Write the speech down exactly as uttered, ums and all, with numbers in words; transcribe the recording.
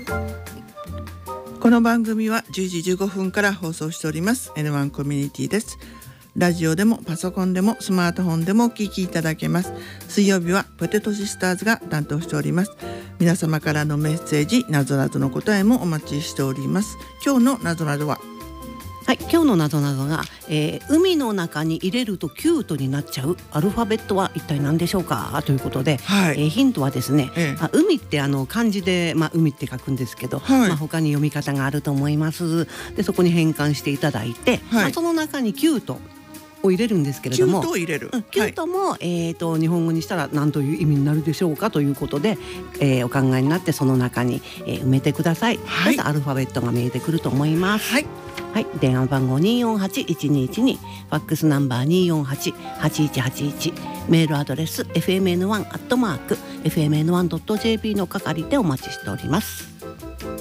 この番組はじゅうじじゅうごふんから放送しております エヌワン コミュニティです。ラジオでもパソコンでもスマートフォンでもお聞きいただけます。水曜日はポテトシスターズが担当しております。皆様からのメッセージ、なぞなぞの答えもお待ちしております。今日のなぞなぞは、 はい、今日のなぞなぞが、えー、海の中に入れるとキュートになっちゃうアルファベットは一体何でしょうかということで、はい、えー、ヒントはですね、ええ、あ海ってあの漢字で、まあ、海って書くんですけど、はい、まあ、他に読み方があると思います。でそこに変換していただいて、はい、まあ、その中にキュートを入れるんですけれども、 キュートを入れる、 うん、キュートも、はい、えーと日本語にしたら何という意味になるでしょうかということで、えー、お考えになってその中に、えー、埋めてください。はい、まずアルファベットが見えてくると思います。はい、はい、電話番号 にーよんはちいちにいちに、ファックスナンバー にーよんはちはちいちはちいち、メールアドレス エフエムエヌワン アットマーク エフエムエヌワン ドット ジェーピー の係でお待ちしております。